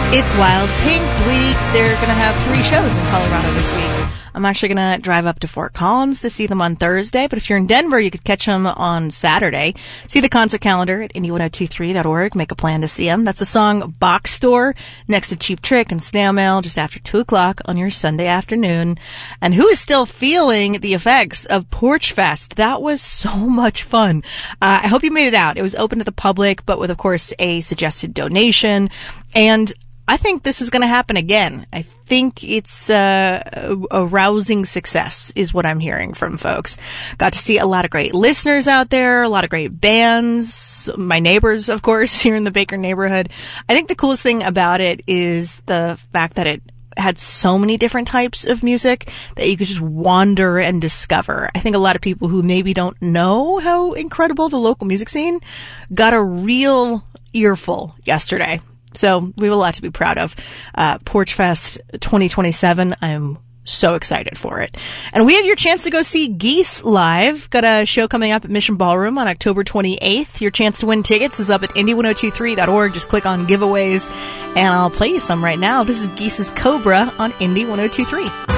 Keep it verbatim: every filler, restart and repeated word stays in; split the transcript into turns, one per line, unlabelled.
It's Wild Pink Week. They're going to have three shows in Colorado this week. I'm actually going to drive up to Fort Collins to see them on Thursday, but if you're in Denver, you could catch them on Saturday. See the concert calendar at indie ten twenty-three dot org. Make a plan to see them. That's the song Box Store next to Cheap Trick and Snail Mail just after two o'clock on your Sunday afternoon. And who is still feeling the effects of Porch Fest? That was so much fun. Uh, I hope you made it out. It was open to the public, but with, of course, a suggested donation. And I think this is going to happen again. I think it's uh, a, a rousing success is what I'm hearing from folks. Got to see a lot of great listeners out there, a lot of great bands, my neighbors, of course, here in the Baker neighborhood. I think the coolest thing about it is the fact that it had so many different types of music that you could just wander and discover. I think a lot of people who maybe don't know how incredible the local music scene got a real earful yesterday. So we have a lot to be proud of. Uh, Porch Fest twenty twenty-seven. I'm so excited for it. And we have your chance to go see Geese live. Got a show coming up at Mission Ballroom on October twenty-eighth. Your chance to win tickets is up at indie ten twenty-three dot org. Just click on giveaways and I'll play you some right now. This is Geese's Cobra on Indie ten twenty-three.